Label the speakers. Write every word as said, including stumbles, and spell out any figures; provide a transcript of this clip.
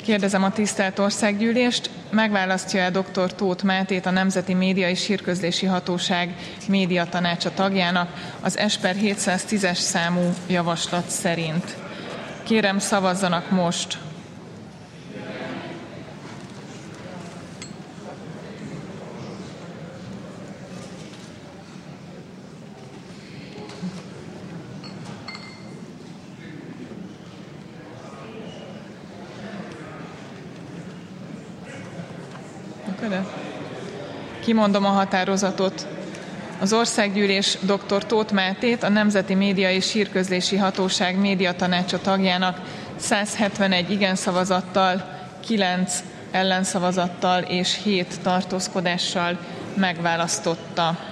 Speaker 1: Kérdezem a tisztelt Országgyűlést, megválasztja-e dr. Tóth Mátét a Nemzeti Média és Hírközlési Hatóság médiatanácsa tagjának az es per hétszáztízes számú javaslat szerint? Kérem, szavazzanak most! Kimondom a határozatot. Az Országgyűlés dr. Tóth Mátét a Nemzeti Média és Hírközlési Hatóság médiatanácsa tagjának száz hetvenegy igen szavazattal, kilenc ellenszavazattal és hét tartózkodással megválasztotta.